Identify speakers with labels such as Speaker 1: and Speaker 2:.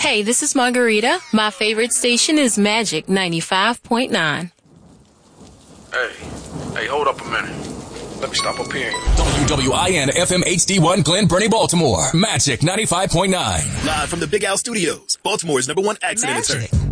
Speaker 1: Hey, this is Margarita. My favorite station is Magic 95.9.
Speaker 2: Hey, hold up a minute. Let me stop up here.
Speaker 3: WWIN FM HD1 Glen Burnie, Baltimore. Magic 95.9.
Speaker 4: Live from the Big Al Studios, Baltimore's #1 accident attorney.